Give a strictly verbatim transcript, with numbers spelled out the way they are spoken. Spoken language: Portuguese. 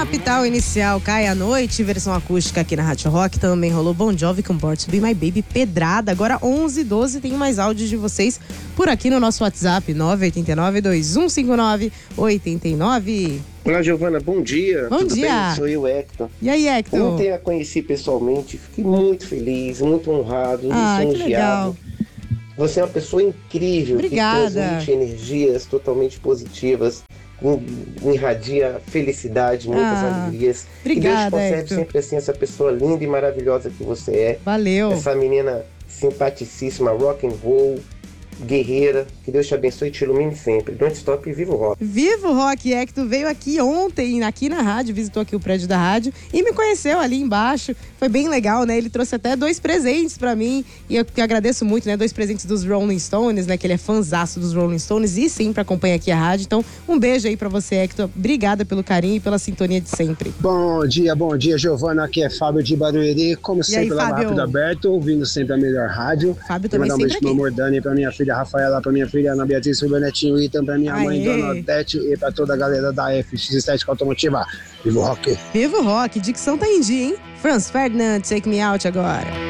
Capital Inicial cai à noite, versão acústica aqui na Rádio Rock. Também rolou Bon Jovi com Born to Be My Baby, pedrada. Agora onze e doze, tem mais áudios de vocês por aqui no nosso WhatsApp, nove oito nove, dois um cinco nove, oito nove. Olá, Giovana, bom dia. Bom Tudo dia. bem? Sou eu, Hector. E aí, Hector? Ontem a conheci pessoalmente, fiquei muito feliz, muito honrado, Ah, que legal. lisonjeado. Você é uma pessoa incrível. Obrigada. Que transmite energias totalmente positivas, irradia felicidade, muitas Ah, alegrias. obrigada, e Deus te concede Hector. sempre assim essa pessoa linda e maravilhosa que você é. Valeu. Essa menina simpaticíssima, rock and roll, guerreira. Que Deus te abençoe e te ilumine sempre. Don't stop e viva o rock. Viva o Rock. Hector veio aqui ontem, aqui na rádio, visitou aqui o prédio da rádio e me conheceu ali embaixo. Foi bem legal, né? Ele trouxe até dois presentes pra mim e eu que agradeço muito, né? Dois presentes dos Rolling Stones, né? Que ele é fãzaço dos Rolling Stones e sempre acompanha aqui a rádio. Então, um beijo aí pra você, Hector. Obrigada pelo carinho e pela sintonia de sempre. Bom dia, bom dia, Giovana. Aqui é Fábio de Barueri. Como sempre, lá no Rápido Aberto, ouvindo sempre a melhor rádio. Fábio também mandar um sempre beijo pro meu Mordani, pra minha filha Rafaela, pra minha filha Ana Beatriz, pro meu netinho Itam, pra minha Aê. mãe Dona Odete e pra toda a galera da F X Estética Automotiva. Viva o rock! Viva o Rock. Dicção tá em dia, hein? Franz Ferdinand, Take Me Out agora.